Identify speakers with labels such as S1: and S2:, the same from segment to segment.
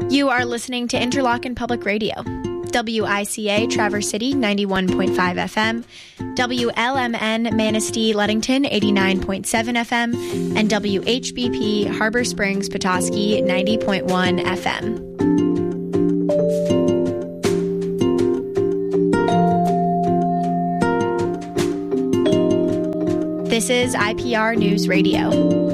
S1: You are listening to Interlochen Public Radio. WICA Traverse City 91.5 FM, WLMN Manistee Ludington 89.7 FM, and WHBP Harbor Springs Petoskey 90.1 FM. This is IPR News Radio.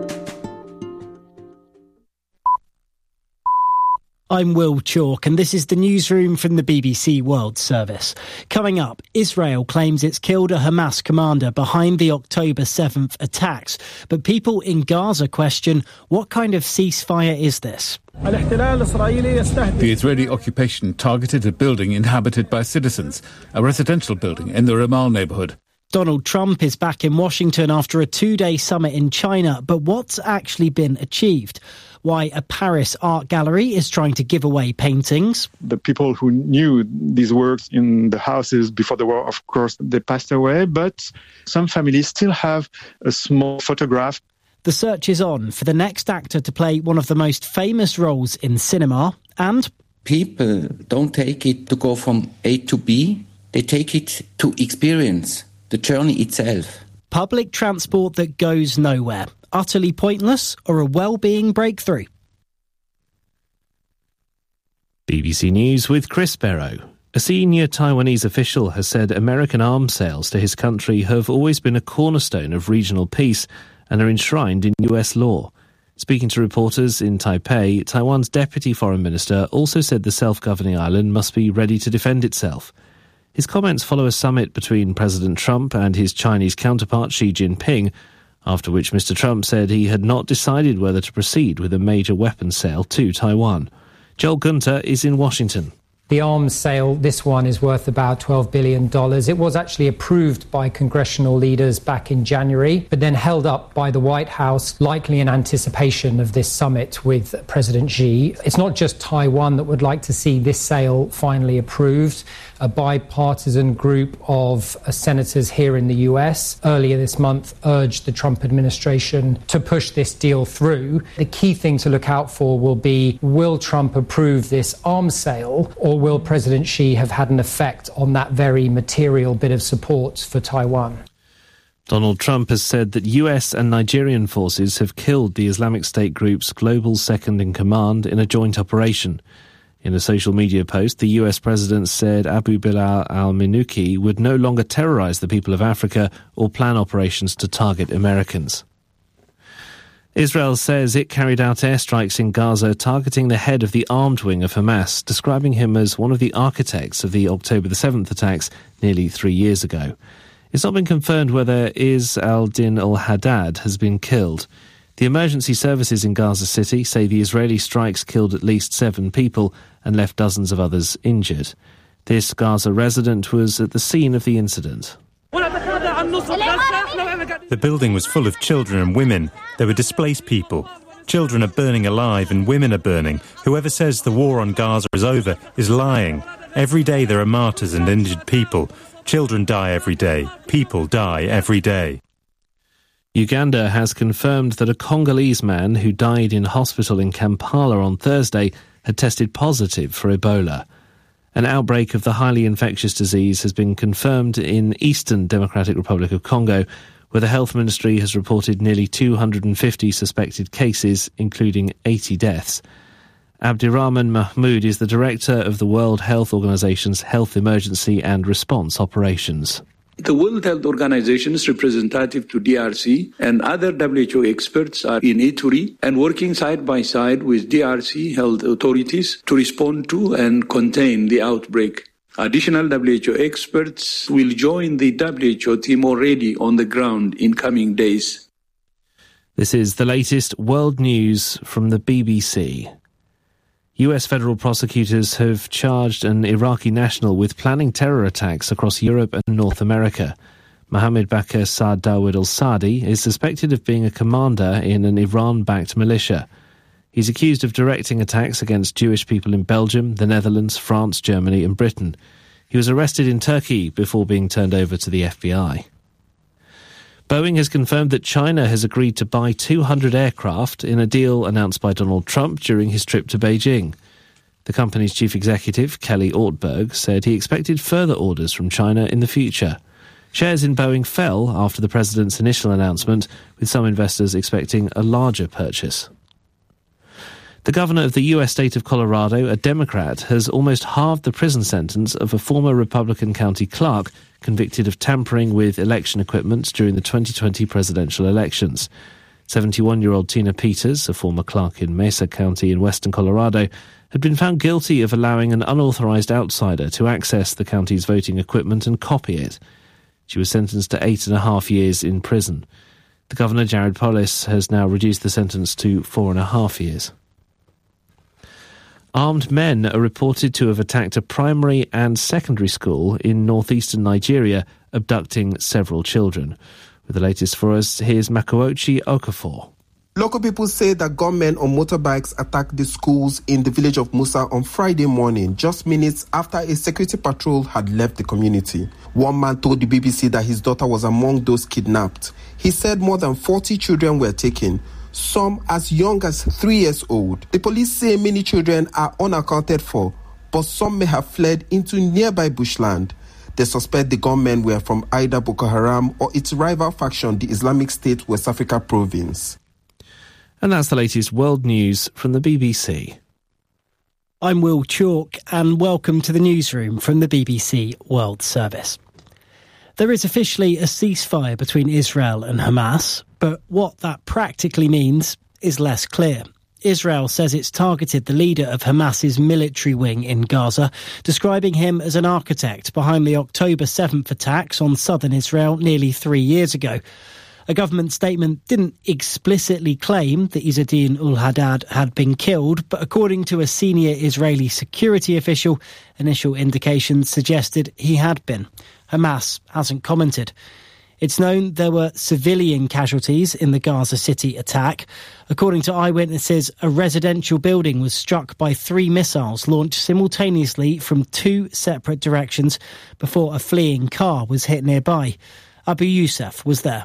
S2: I'm Will Chalk, and this is the newsroom from the BBC World Service. Coming up, Israel claims it's killed a Hamas commander behind the October 7th attacks. But people in Gaza question, what kind of ceasefire is this?
S3: The Israeli occupation targeted a building inhabited by citizens, a residential building in the Ramal neighbourhood.
S2: Donald Trump is back in Washington after a two-day summit in China, but what's actually been achieved? Why a Paris art gallery is trying to give away paintings.
S4: The people who knew these works in the houses before the war, of course, they passed away, but some families still have a small photograph.
S2: The search is on for the next actor to play one of the most famous roles in cinema, and
S5: people don't take it to go from A to B, they take it to experience the journey itself.
S2: Public transport that goes nowhere. Utterly pointless or a well-being breakthrough?
S6: BBC News with Chris Barrow. A senior Taiwanese official has said American arms sales to his country have always been a cornerstone of regional peace and are enshrined in US law. Speaking to reporters in Taipei, Taiwan's deputy foreign minister also said the self-governing island must be ready to defend itself. His comments follow a summit between President Trump and his Chinese counterpart Xi Jinping, after which Mr. Trump said he had not decided whether to proceed with a major weapons sale to Taiwan. Joel Gunter is in Washington.
S7: The arms sale, this one, is worth about $12 billion. It was actually approved by congressional leaders back in January, but then held up by the White House, likely in anticipation of this summit with President Xi. It's not just Taiwan that would like to see this sale finally approved. A bipartisan group of senators here in the US earlier this month urged the Trump administration to push this deal through. The key thing to look out for will be, will Trump approve this arms sale, or will President Xi have had an effect on that very material bit of support for Taiwan?
S6: Donald Trump has said that US and Nigerian forces have killed the Islamic State group's global second-in-command in a joint operation. In a social media post, the US president said Abu Bilal al-Minuki would no longer terrorize the people of Africa or plan operations to target Americans. Israel says it carried out airstrikes in Gaza targeting the head of the armed wing of Hamas, describing him as one of the architects of the October the 7th attacks nearly 3 years ago. It's not been confirmed whether Izz al-Din al-Haddad has been killed. The emergency services in Gaza City say the Israeli strikes killed at least 7 people and left dozens of others injured. This Gaza resident was at the scene of the incident.
S8: The building was full of children and women. There were displaced people. Children are burning alive and women are burning. Whoever says the war on Gaza is over is lying. Every day there are martyrs and injured people. Children die every day. People die every day.
S6: Uganda has confirmed that a Congolese man who died in hospital in Kampala on Thursday had tested positive for Ebola. An outbreak of the highly infectious disease has been confirmed in Eastern Democratic Republic of Congo, where the Health Ministry has reported nearly 250 suspected cases, including 80 deaths. Abdirahman Mahmoud is the director of the World Health Organization's Health Emergency and Response Operations.
S9: The World Health Organization's representative to DRC and other WHO experts are in Ituri and working side by side with DRC health authorities to respond to and contain the outbreak. Additional WHO experts will join the WHO team already on the ground in coming days.
S6: This is the latest world news from the BBC. US federal prosecutors have charged an Iraqi national with planning terror attacks across Europe and North America. Mohammed Bakr Saad Dawud al-Saadi is suspected of being a commander in an Iran-backed militia. He's accused of directing attacks against Jewish people in Belgium, the Netherlands, France, Germany and Britain. He was arrested in Turkey before being turned over to the FBI. Boeing has confirmed that China has agreed to buy 200 aircraft in a deal announced by Donald Trump during his trip to Beijing. The company's chief executive, Kelly Ortberg, said he expected further orders from China in the future. Shares in Boeing fell after the president's initial announcement, with some investors expecting a larger purchase. The governor of the U.S. state of Colorado, a Democrat, has almost halved the prison sentence of a former Republican county clerk convicted of tampering with election equipment during the 2020 presidential elections. 71-year-old Tina Peters, a former clerk in Mesa County in western Colorado, had been found guilty of allowing an unauthorized outsider to access the county's voting equipment and copy it. She was sentenced to 8.5 years in prison. The governor, Jared Polis, has now reduced the sentence to 4.5 years. Armed men are reported to have attacked a primary and secondary school in northeastern Nigeria, abducting several children. With the latest for us, here's Makuochi Okafor.
S10: Local people say that gunmen on motorbikes attacked the schools in the village of Musa on Friday morning, just minutes after a security patrol had left the community. One man told the BBC that his daughter was among those kidnapped. He said more than 40 children were taken, some as young as 3 years old. The police say many children are unaccounted for, but some may have fled into nearby bushland. They suspect the gunmen were from either Boko Haram or its rival faction, the Islamic State West Africa province.
S6: And that's the latest world news from the BBC.
S2: I'm Will Chalk, and welcome to the newsroom from the BBC World Service. There is officially a ceasefire between Israel and Hamas, but what that practically means is less clear. Israel says it's targeted the leader of Hamas's military wing in Gaza, describing him as an architect behind the October 7th attacks on southern Israel nearly 3 years ago. A government statement didn't explicitly claim that Izzadin ul-Haddad had been killed, but according to a senior Israeli security official, initial indications suggested he had been. Hamas hasn't commented. It's known there were civilian casualties in the Gaza City attack. According to eyewitnesses, a residential building was struck by 3 missiles launched simultaneously from 2 separate directions before a fleeing car was hit nearby. Abu Youssef was there.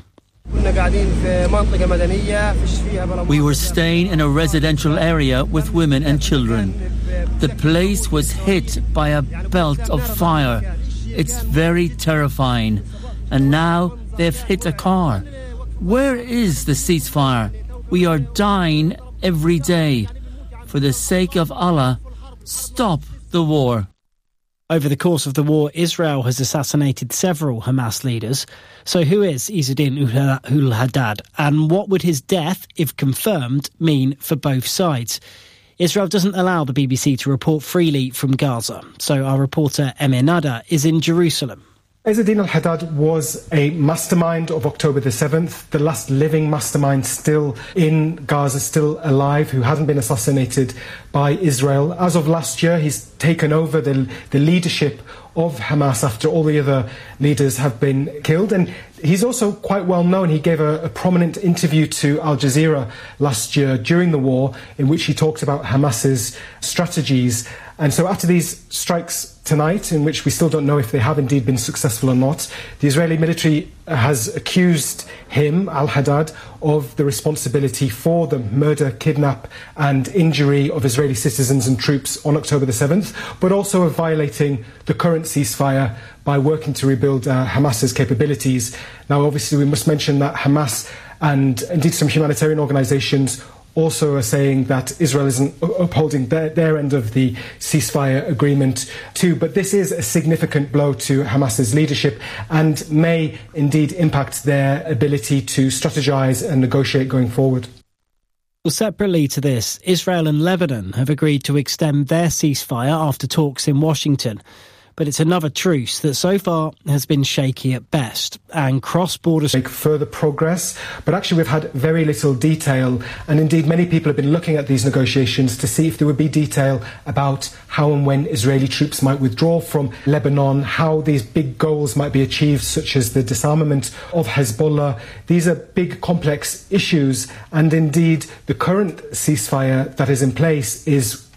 S11: We were staying in a residential area with women and children. The place was hit by a belt of fire. It's very terrifying. And now they've hit a car. Where is the ceasefire? We are dying every day. For the sake of Allah, stop the war.
S2: Over the course of the war, Israel has assassinated several Hamas leaders. So who is Izzadin ul-Haddad, and what would his death, if confirmed, mean for both sides? Israel doesn't allow the BBC to report freely from Gaza, so our reporter Emir Nada is in Jerusalem.
S12: Izzadin al-Haddad was a mastermind of October the 7th, the last living mastermind still in Gaza, still alive, who hasn't been assassinated by Israel. As of last year, he's taken over the leadership of Hamas after all the other leaders have been killed. And he's also quite well known. He gave a prominent interview to Al Jazeera last year during the war, in which he talked about Hamas's strategies. And so after these strikes tonight, in which we still don't know if they have indeed been successful or not, the Israeli military has accused him, al-Haddad, of the responsibility for the murder, kidnap and injury of Israeli citizens and troops on October the 7th, but also of violating the current ceasefire by working to rebuild Hamas's capabilities. Now, obviously, we must mention that Hamas and indeed some humanitarian organisations also are saying that Israel isn't upholding their end of the ceasefire agreement too. But this is a significant blow to Hamas's leadership and may indeed impact their ability to strategize and negotiate going forward.
S2: Well, separately to this, Israel and Lebanon have agreed to extend their ceasefire after talks in Washington. But it's another truce that so far has been shaky at best, and cross-border
S12: make further progress. But actually we've had very little detail, and indeed many people have been looking at these negotiations to see if there would be detail about how and when Israeli troops might withdraw from Lebanon, how these big goals might be achieved, such as the disarmament of Hezbollah. These are big, complex issues, and indeed the current ceasefire that is in place is, well,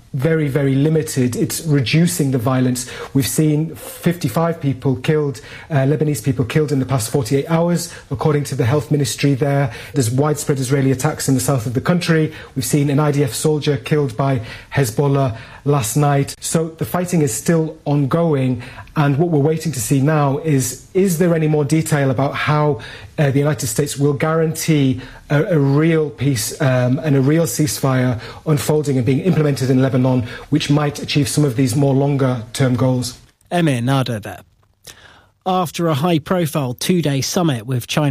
S12: very, very limited. It's reducing the violence. We've seen 55 people killed, Lebanese people killed in the past 48 hours, according to the health ministry there. There's widespread Israeli attacks in the south of the country. We've seen an IDF soldier killed by Hezbollah last night. So the fighting is still ongoing. And what we're waiting to see now is there any more detail about how the United States will guarantee a real peace and a real ceasefire unfolding and being implemented in Lebanon, which might achieve some of these more longer-term goals.
S2: Emir Nada there. After a high-profile two-day summit with China